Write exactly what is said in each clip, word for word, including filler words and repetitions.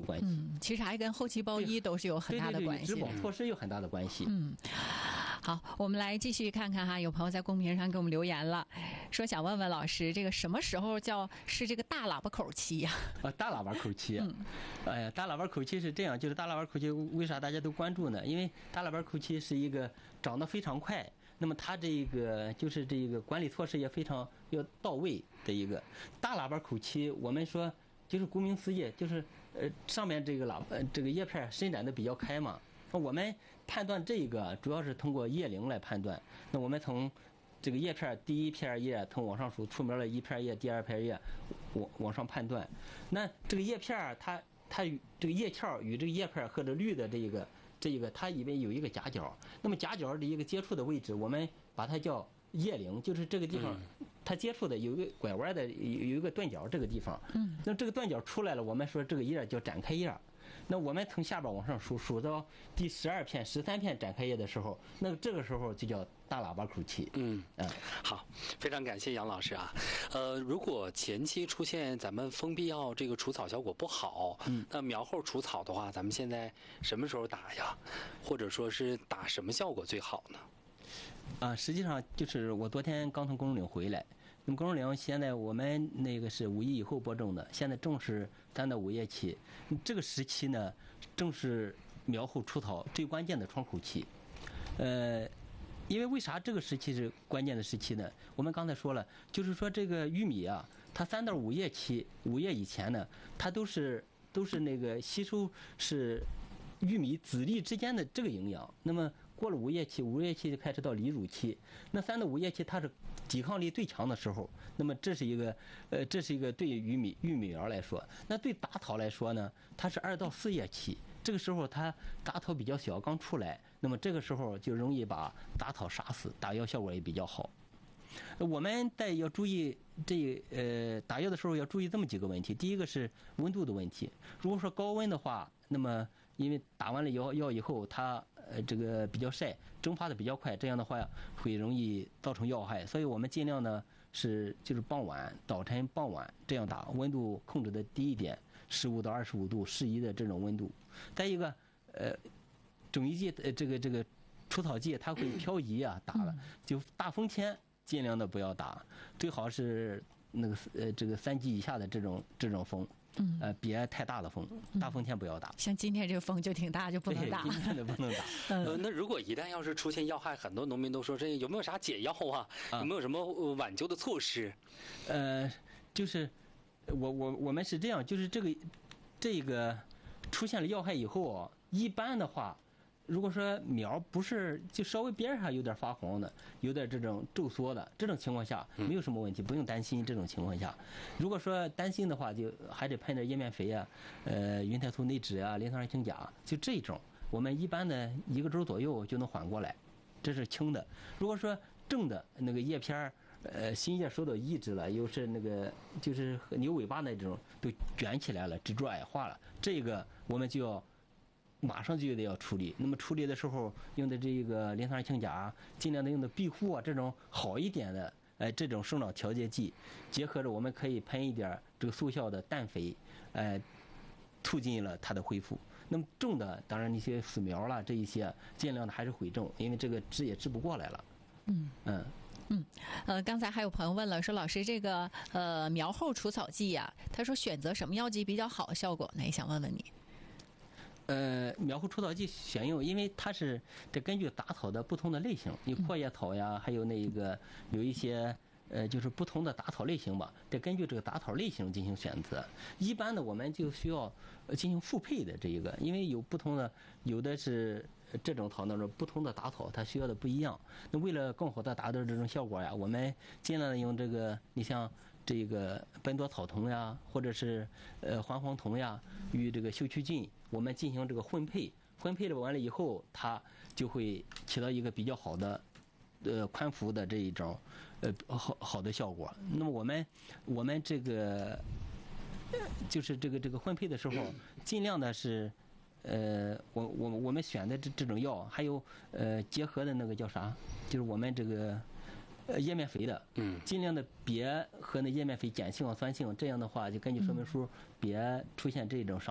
关系。 嗯，其实还跟后期包医都是有很大的关系， 对对对，植保措施有很大的关系。 嗯，好，我们来继续看看哈，有朋友在公屏上给我们留言了，说想问问老师，这个什么时候叫是这个大喇叭口期呀、 啊？呃，大喇叭口期，嗯，哎呀，大喇叭口期是这样，就是大喇叭口期为啥大家都关注呢？因为大喇叭口期是一个长得非常快，那么它这个就是这个管理措施也非常要到位的一个大喇叭口期。我们说就是顾名思义，就是呃上面这个喇叭这个叶片伸展的比较开嘛。我们判断这个主要是通过叶龄来判断。那我们从这个叶片第一片叶从往上数出苗的一片叶、第二片叶往往上判断。那这个叶片它它与这个叶鞘与这个叶片和这绿的这个这一个它里面有一个夹角，那么夹角的一个接触的位置，我们把它叫叶龄，就是这个地方它接触的有一个拐弯的有有一个断角，这个地方，嗯，那这个断角出来了，我们说这个叶叫展开叶。那我们从下边往上数，数到第十二片、十三片展开叶的时候，那这个时候就叫大喇叭口期。 嗯嗯，好，非常感谢杨老师啊。呃，如果前期出现咱们封闭药这个除草效果不好，嗯，那苗后除草的话，咱们现在什么时候打呀？或者说是打什么效果最好呢？ 啊，实际上就是我昨天刚从公主岭回来。那么公主岭现在我们那个是五一以后播种的，现在正是三到五叶期，这个时期呢，正是苗后除草最关键的窗口期。呃，因为为啥这个时期是关键的时期呢？我们刚才说了，就是说这个玉米啊，它三到五叶期，五叶以前呢，它都是都是那个吸收是玉米籽粒之间的这个营养。那么过了五叶期，五叶期就开始到离乳期。那三到五叶期它是抵抗力最强的时候。那么这是一个，呃，这是一个对玉米玉米苗来说。那对杂草来说呢，它是二到四叶期。这个时候它杂草比较小，刚出来，那么这个时候就容易把杂草杀死，打药效果也比较好。我们在要注意这呃打药的时候要注意这么几个问题。第一个是温度的问题，如果说高温的话，那么因为打完了药药以后，它呃这个比较晒，蒸发的比较快，这样的话会容易造成药害，所以我们尽量呢是就是傍晚、早晨、傍晚这样打，温度控制的低一点，十五到二十五度适宜的这种温度。再一个呃种一季呃这个这个除草剂它会漂移啊，打了就大风天尽量的不要打，最好是那个呃这个三级以下的这种这种风。嗯，呃，别太大的风，大风天不要打。 像今天这个风就挺大，就不能打。 今天的不能打。 呃，那如果一旦要是出现药害，很多农民都说这有没有啥解药啊？有没有什么挽救的措施？ 呃，就是我我我们是这样，就是这个这个出现了药害以后啊，一般的话，如果说苗不是就稍微边上有点发黄的，有点这种皱缩的，这种情况下没有什么问题，不用担心。这种情况下，如果说担心的话，就还得喷点叶面肥啊，呃，云肽素内酯啊，磷酸二氢钾，就这种，我们一般的一个周左右就能缓过来，这是轻的。如果说正的那个叶片呃，新叶受到抑制了，又是那个就是牛尾巴那种都卷起来了，植株矮化了，这个我们就要马上就得要处理。那么处理的时候用的这个磷酸二氢钾，尽量的用的庇护啊，这种好一点的，哎，这种生长调节剂，结合着我们可以喷一点这个速效的氮肥，哎，促进了它的恢复。那么种的，当然那些死苗啦，这一些尽量的还是回种，因为这个治也治不过来了。 嗯嗯。 嗯，呃，刚才还有朋友问了，说老师这个呃苗后除草剂呀、啊，他说选择什么药剂比较好效果呢？也想问问你。 呃，苗后除草剂选用，因为它是得根据杂草的不同的类型，有阔叶草呀，还有那个有一些呃，就是不同的杂草类型吧，得根据这个杂草类型进行选择。一般的我们就需要进行复配的这一个，因为有不同的，有的是这种草当中不同的杂草，它需要的不一样。那为了更好的达到这种效果呀，我们尽量用这个，你像这个苯垛草酮呀，或者是呃环黄酮呀，与这个休曲菌，我们进行这个混配。混配了完了以后，它就会起到一个比较好的。呃，宽幅的这一种，呃，好好的效果。那么我们我们这个就是这个这个混配的时候，尽量的是，呃，我我我们选的这这种药，还有呃结合的那个叫啥，就是我们这个呃叶面肥的，嗯，尽量的别和那叶面肥碱性啊酸性，这样的话就根据说明书别出现这种伤害。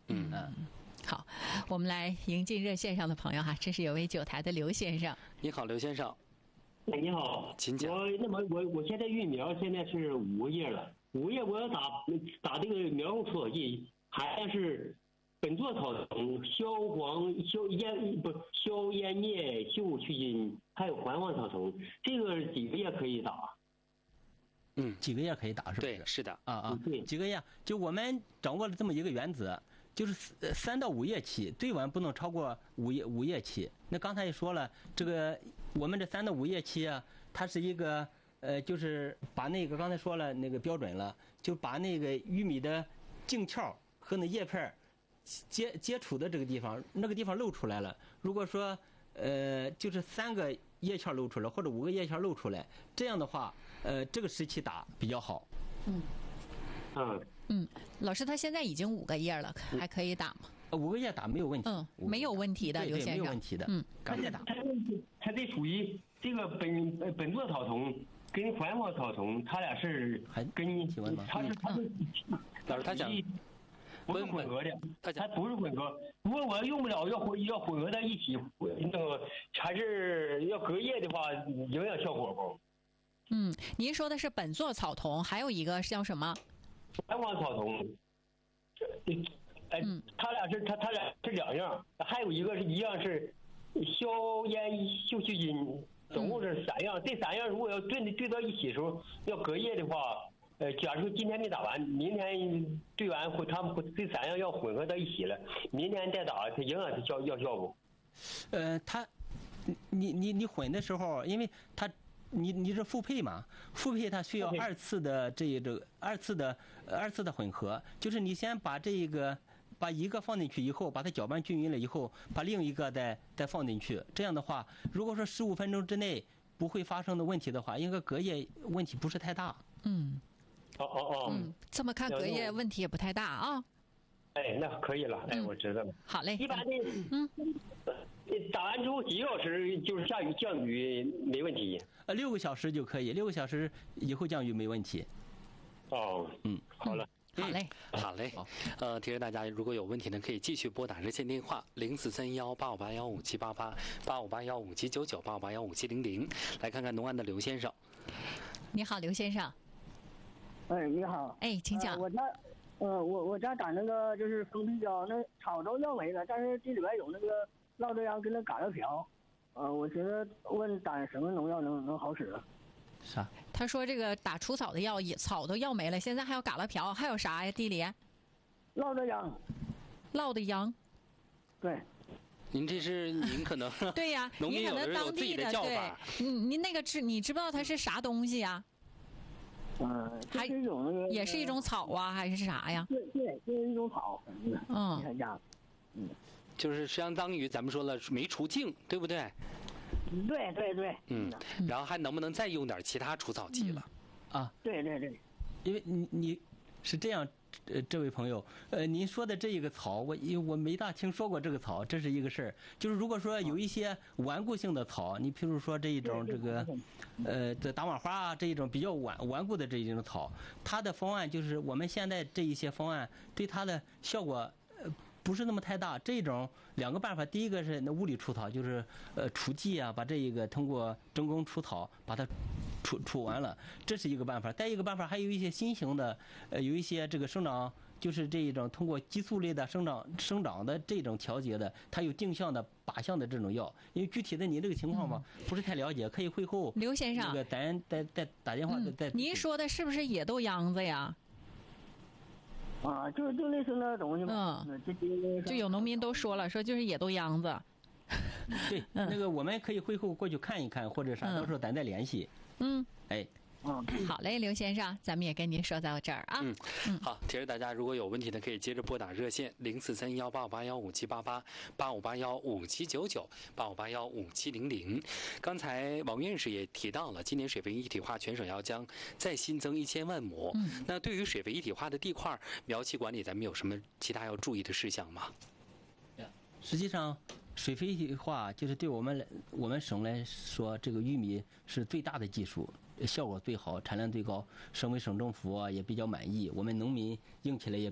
嗯嗯。 好，我们来迎进热线上的朋友哈，这是有位九台的刘先生。 你好，刘先生。 哎，你好， 请讲。 我那么我我现在育苗现在是五个月了，五个月我要打打这个苗后除草剂，还是苯唑草酮、消黄消烟不消烟灭锈去菌，还有环黄草酮，这个几个月可以打？ 嗯，几个月可以打是不是？ 对，是的。 啊啊，几个月，就我们掌握了这么一个原则。就是三到五叶期，最晚不能超过五叶五叶期。那刚才也说了，这个我们这三到五叶期啊，它是一个呃，就是把那个刚才说了那个标准了，就把那个玉米的茎鞘和那叶片接接触的这个地方，那个地方露出来了。如果说呃，就是三个叶鞘露出来，或者五个叶鞘露出来，这样的话，呃，这个时期打比较好。 嗯。 嗯。 嗯，老师，他现在已经五个月了，还可以打吗？ 五个月打没有问题。 嗯，没有问题的，刘先生。 没有问题的。 嗯， 赶快打。 它它这属于这个苯苯唑草酮跟环黄草酮，它俩是跟它是它是老师他讲不是混合的，它不是混合。如果我用不了，要混要混合在一起，那个还是要隔夜的话，营养效果不？ 嗯，您说的是苯唑草酮，还有一个是叫什么？ 环黄草酮，哎，他俩是他他俩是两样，还有一个是一样是消烟锈去菌，总共是三样。这三样如果要对对到一起的时候，要隔夜的话，呃，假如今天没打完，明天对完混，他们这三样要混合到一起了，明天再打，它营养是效要效不？ 呃，它，你你你混的时候，因为它。你你是复配嘛？复配它需要二次的这一个二次的二次的混合，就是你先把这一个把一个放进去以后，把它搅拌均匀了以后，把另一个再再放进去。这样的话，如果说十五分钟之内不会发生的问题的话，应该隔夜问题不是太大。 嗯。 哦哦哦。 嗯，这么看隔夜问题也不太大啊。 哎，那可以了。哎，我知道了。 好嘞。 一般的。 嗯。 打完之后几个小时就是下雨降雨没问题。 呃，六个小时就可以，六个小时以后降雨没问题。 哦，嗯，好了， 好嘞， 好嘞。好，呃，提示大家，如果有问题呢，可以继续拨打热线电话零四三幺八五八幺五七八八八五八幺五七九九八五八幺五七零零，来看看农安的刘先生。 你好，刘先生。 哎，你好。 哎，请讲。 呃、我家，呃，我我家长那个就是蜂蜜胶，那草都要没了，但是这里边有那个落叶秧跟那嘎了瓢。呃，我觉得问打什么农药能能好使？ 啥？ 他说这个打除草的药也草都要没了，现在还有嘎了瓢，还有啥呀？地里？ 落的秧。 落的秧。 对。 您这是您可能对呀， 农民有的有自己的叫法。 您您那个知你知不知道它是啥东西呀？ 嗯， 还是一种那个也是一种草啊，还是啥呀？ 对对，是一种草。嗯。你家。嗯。 就是相当于咱们说了没除净，对不对？ 对对对。 嗯，然后还能不能再用点其他除草剂了？ 嗯、啊， 对对对。 因为你你是这样，呃，这位朋友，呃，您说的这一个草，我因为我没大听说过这个草，这是一个事儿。就是如果说有一些顽固性的草，你譬如说这一种这个，呃，这打马花啊这一种比较顽顽固的这一种草，它的方案就是我们现在这一些方案对它的效果，呃。不是那么太大，这种两个办法，第一个是那物理除草，就是呃除剂啊，把这一个通过人工除草把它除除完了，这是一个办法。再一个办法，还有一些新型的，呃，有一些这个生长，就是这一种通过激素类的生长生长的这种调节的，它有定向的、靶向的这种药。因为具体的你这个情况吧，不是太了解，可以会后刘先生那个咱再再打电话再再。 您说的是不是野豆秧子呀？ 啊，就就类似那东西嘛。 嗯，就就有农民都说了，说就是野豆秧子。 对，那个我们可以会后过去看一看，或者啥，到时候咱再联系。 嗯， 哎。 嗯， 好嘞，刘先生，咱们也跟您说到这儿啊。 嗯嗯，好，提示大家，如果有问题呢，可以接着拨打热线零四三幺八五八幺五七八八八五八幺五七九九八五八幺五七零零。刚才王院士也提到了，今年水肥一体化全省要将再新增一千万亩。嗯，那对于水肥一体化的地块苗期管理，咱们有什么其他要注意的事项吗？ 实际上，水肥一体化就是对我们我们省来说，这个玉米是最大的技术。效果最好，产量最高，省委省政府啊也比较满意，我们农民用起来也比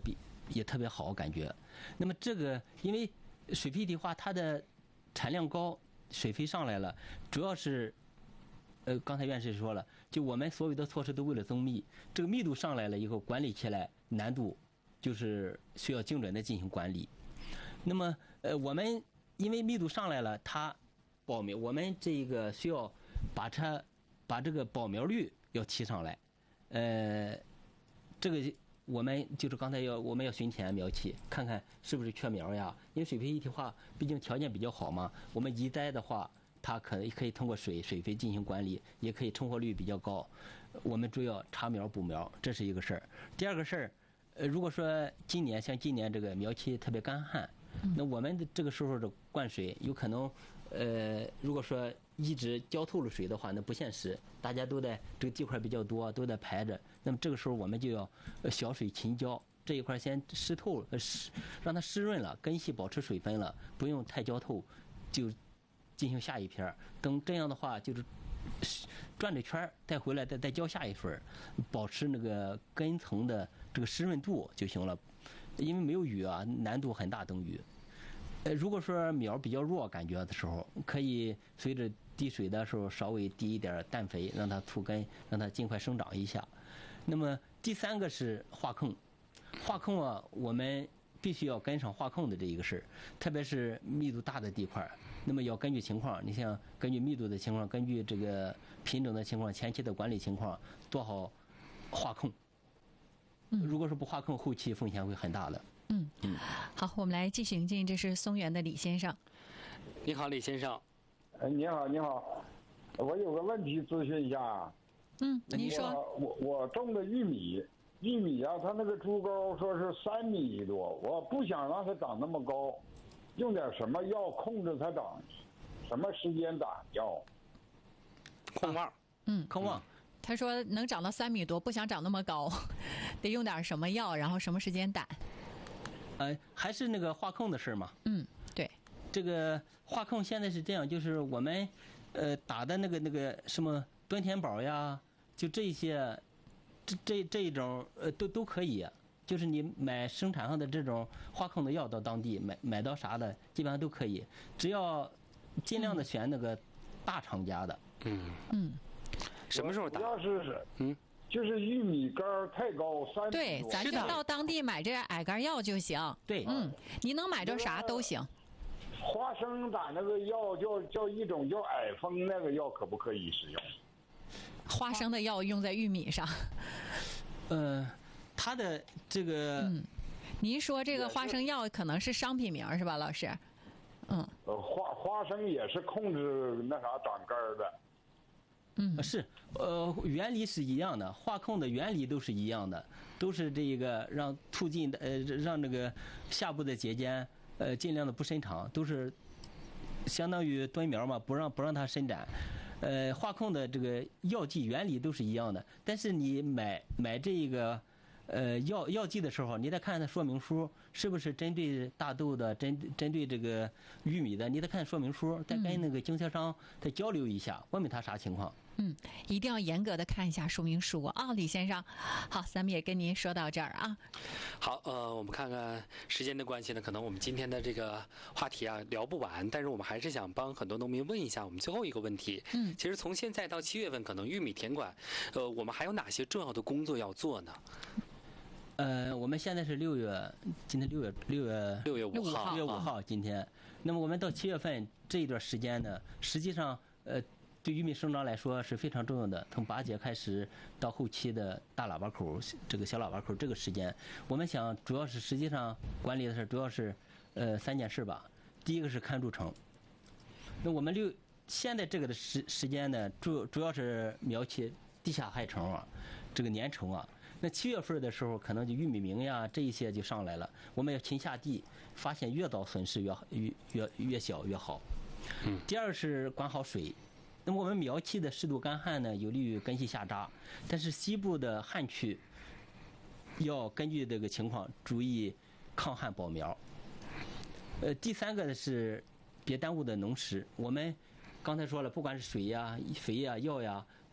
也特别好感觉。那么这个因为水肥一体化它的产量高，水肥上来了，主要是。呃，刚才院士说了，就我们所有的措施都为了增密，这个密度上来了以后，管理起来难度就是需要精准的进行管理。那么，呃，我们因为密度上来了，它保苗，我们这个需要把它把这个保苗率要提上来。呃，这个我们就是刚才要我们要巡田苗期，看看是不是缺苗呀？因为水培一体化毕竟条件比较好嘛，我们移栽的话。它可以可以通过水水肥进行管理，也可以成活率比较高。我们主要插苗补苗，这是一个事儿。第二个事儿，呃，如果说今年像今年这个苗期特别干旱，那我们的这个时候的灌水有可能，呃，如果说一直浇透了水的话，那不现实。大家都在这个地块比较多，都在排着。那么这个时候我们就要小水勤浇，这一块先湿透，呃湿让它湿润了，根系保持水分了，不用太浇透，就。进行下一篇儿，等这样的话就是转着圈儿再回来，再再浇下一份儿，保持那个根层的这个湿润度就行了。因为没有雨啊，难度很大等雨。呃，如果说苗比较弱感觉的时候，可以随着滴水的时候稍微滴一点氮肥，让它促根，让它尽快生长一下。那么第三个是化控，化控啊，我们必须要跟上化控的这一个事儿，特别是密度大的地块。那么要根据情况，你像根据密度的情况，根据这个品种的情况，前期的管理情况，做好化控。如果说不化控，后期风险会很大的。 嗯嗯。好，我们来继续迎进，这是松原的李先生。 你好，李先生。 哎，你好，你好，我有个问题咨询一下。 嗯，您说。 我我种的玉米，玉米啊，它那个株高说是三米多，我不想让它长那么高。用点什么药控制它长？什么时间打药？ 控旺。 嗯， 控旺。 他说能长到三米多，不想长那么高，得用点什么药，然后什么时间打？ 呃，还是那个化控的事嘛。 嗯，对。 这个化控现在是这样，就是我们呃打的那个那个什么端田宝呀，就这些，这这这一种呃都都可以。就是你买生产上的这种化控的药到当地买买到啥的，基本上都可以，只要尽量的选那个大厂家的。 嗯嗯。 什么时候打？ 要是嗯，就是玉米杆太高，三米多。 对，咱就到当地买这矮杆药就行。 对。 嗯，你能买着啥都行。 花生打那个药叫叫一种叫矮风那个药，可不可以使用？ 花生的药用在玉米上。 呃。它的这个， 嗯，您说这个花生药可能是商品名是吧，老师？嗯。 呃，花花生也是控制那啥长根儿的。 嗯， 是，呃，原理是一样的，化控的原理都是一样的，都是这个让促进的，呃，让这个下部的节间，呃，尽量的不伸长，都是相当于蹲苗嘛，不让不让它伸展。呃，化控的这个药剂原理都是一样的，但是你买买这个。呃，药药剂的时候，你得看它说明书是不是针对大豆的，针针对这个玉米的，你得看说明书，再跟那个经销商再交流一下，问问他啥情况。 嗯，一定要严格的看一下说明书啊，李先生。好，咱们也跟您说到这儿啊。 好，呃，我们看看时间的关系呢，可能我们今天的这个话题啊聊不完，但是我们还是想帮很多农民问一下我们最后一个问题。 嗯， 其实从现在到七月份，可能玉米田管，呃，我们还有哪些重要的工作要做呢？ 呃，我们现在是六月，今天六月六月六月五号， 六月五号今天。那么我们到七月份这一段时间呢，实际上呃，对玉米生长来说是非常重要的。从八节开始到后期的大喇叭口，这个小喇叭口这个时间，我们想主要是实际上管理的是主要是呃三件事吧。第一个是看贮成。那我们六现在这个的时时间呢，主主要是苗期地下害虫啊，这个粘虫啊。那七月份的时候，可能就玉米螟呀这一些就上来了。我们要勤下地，发现越早损失越越越越小越好。 嗯。 第二是管好水。那么我们苗期的适度干旱呢，有利于根系下扎，但是西部的旱区要根据这个情况注意抗旱保苗。呃，第三个呢是别耽误的农时。我们刚才说了，不管是水呀、肥呀、药呀，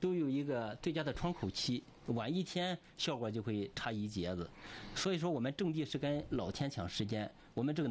都有一个最佳的窗口期，晚一天效果就会差一截子。所以说我们种地是跟老天抢时间，我们这个。